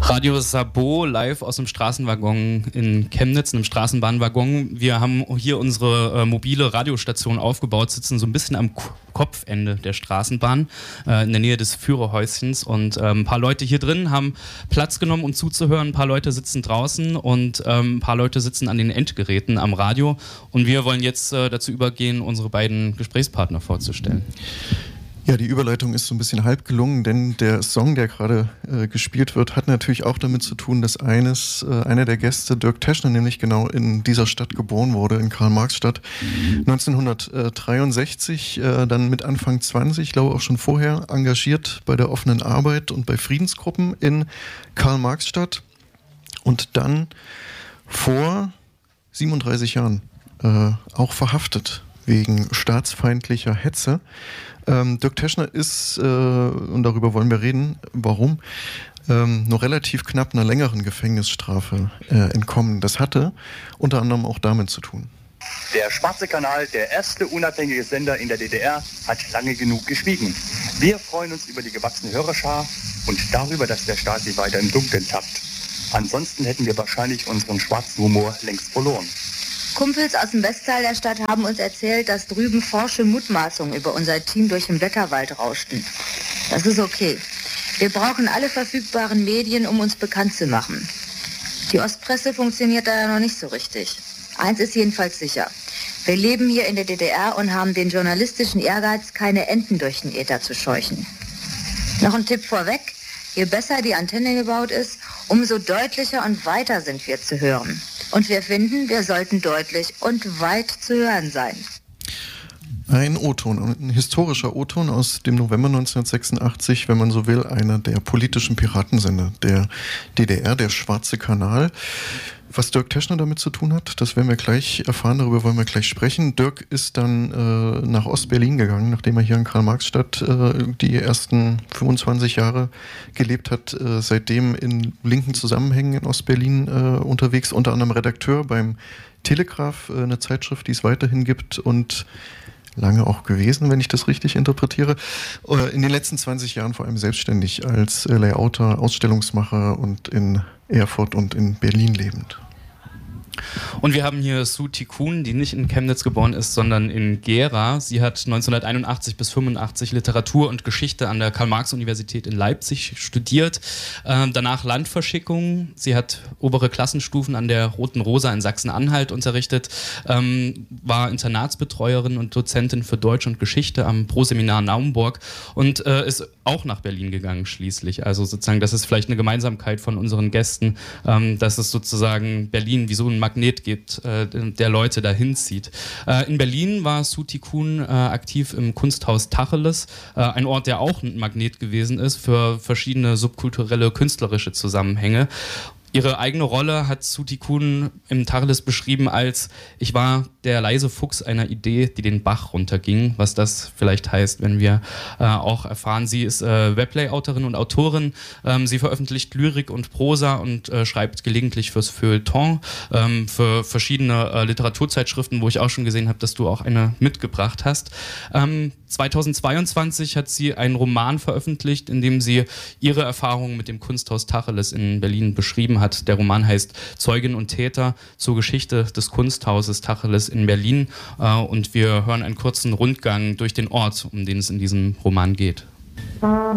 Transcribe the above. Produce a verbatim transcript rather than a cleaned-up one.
Radio Sabot live aus dem Straßenwaggon in Chemnitz, einem Straßenbahnwaggon. Wir haben hier unsere äh, mobile Radiostation aufgebaut, sitzen so ein bisschen am K- Kopfende der Straßenbahn, äh, in der Nähe des Führerhäuschens. Und ähm, ein paar Leute hier drin haben Platz genommen, um zuzuhören. Ein paar Leute sitzen draußen und ähm, ein paar Leute sitzen an den Endgeräten am Radio. Und wir wollen jetzt äh, dazu übergehen, unsere beiden Gesprächspartner vorzustellen. Ja, die Überleitung ist so ein bisschen halb gelungen, denn der Song, der gerade äh, gespielt wird, hat natürlich auch damit zu tun, dass eines, äh, einer der Gäste, Dirk Teschner, nämlich genau in dieser Stadt geboren wurde, in Karl-Marx-Stadt, mhm. neunzehnhundertdreiundsechzig, äh, dann mit Anfang zwanzig, ich glaube auch schon vorher, engagiert bei der offenen Arbeit und bei Friedensgruppen in Karl-Marx-Stadt und dann vor siebenunddreißig Jahren äh, auch verhaftet wegen staatsfeindlicher Hetze. Ähm, Dirk Teschner ist, äh, und darüber wollen wir reden, warum, ähm, nur relativ knapp einer längeren Gefängnisstrafe äh, entkommen. Das hatte unter anderem auch damit zu tun. Der Schwarze Kanal, der erste unabhängige Sender in der D D R, hat lange genug geschwiegen. Wir freuen uns über die gewachsene Hörerschar und darüber, dass der Staat sie weiter im Dunkeln tappt. Ansonsten hätten wir wahrscheinlich unseren schwarzen Humor längst verloren. Kumpels aus dem Westteil der Stadt haben uns erzählt, dass drüben forsche Mutmaßungen über unser Team durch den Wetterwald rauschten. Das ist okay. Wir brauchen alle verfügbaren Medien, um uns bekannt zu machen. Die Ostpresse funktioniert da ja noch nicht so richtig. Eins ist jedenfalls sicher. Wir leben hier in der D D R und haben den journalistischen Ehrgeiz, keine Enten durch den Äther zu scheuchen. Noch ein Tipp vorweg. Je besser die Antenne gebaut ist, umso deutlicher und weiter sind wir zu hören. Und wir finden, wir sollten deutlich und weit zu hören sein. Ein O-Ton, ein historischer O-Ton aus dem November neunzehnhundertsechsundachtzig, wenn man so will, einer der politischen Piratensender der D D R, der Schwarze Kanal. Was Dirk Teschner damit zu tun hat, das werden wir gleich erfahren, darüber wollen wir gleich sprechen. Dirk ist dann äh, nach Ost-Berlin gegangen, nachdem er hier in Karl-Marx-Stadt äh, die ersten fünfundzwanzig Jahre gelebt hat, äh, seitdem in linken Zusammenhängen in Ost-Berlin äh, unterwegs, unter anderem Redakteur beim Telegraph, äh, eine Zeitschrift, die es weiterhin gibt und lange auch gewesen, wenn ich das richtig interpretiere. In den letzten zwanzig Jahren vor allem selbstständig als Layouter, Ausstellungsmacher und in Erfurt und in Berlin lebend. Und wir haben hier Sue Tikun, die nicht in Chemnitz geboren ist, sondern in Gera. Sie hat neunzehnhunderteinundachtzig bis fünfundachtzig Literatur und Geschichte an der Karl-Marx-Universität in Leipzig studiert. Äh, danach Landverschickung. Sie hat obere Klassenstufen an der Roten Rosa in Sachsen-Anhalt unterrichtet, ähm, war Internatsbetreuerin und Dozentin für Deutsch und Geschichte am Pro-Seminar Naumburg und äh, ist auch nach Berlin gegangen schließlich. Also sozusagen, das ist vielleicht eine Gemeinsamkeit von unseren Gästen, ähm, dass es sozusagen Berlin wie so ein Magnet gibt, äh, der Leute dahin zieht. Äh, in Berlin war Sue Tikun äh, aktiv im Kunsthaus Tacheles, äh, ein Ort, der auch ein Magnet gewesen ist für verschiedene subkulturelle, künstlerische Zusammenhänge. Ihre eigene Rolle hat Sue Tikun im Tacheles beschrieben als: Ich war der leise Fuchs einer Idee, die den Bach runterging. Was das vielleicht heißt, wenn wir äh, auch erfahren. Sie ist äh, Weblayouterin und Autorin. Ähm, sie veröffentlicht Lyrik und Prosa und äh, schreibt gelegentlich fürs Feuilleton, ähm, für verschiedene äh, Literaturzeitschriften, wo ich auch schon gesehen habe, dass du auch eine mitgebracht hast. Ähm, zweitausendzweiundzwanzig hat sie einen Roman veröffentlicht, in dem sie ihre Erfahrungen mit dem Kunsthaus Tacheles in Berlin beschrieben hat. Hat. Der Roman heißt Zeugin und Täter zur Geschichte des Kunsthauses Tacheles in Berlin äh, und wir hören einen kurzen Rundgang durch den Ort, um den es in diesem Roman geht.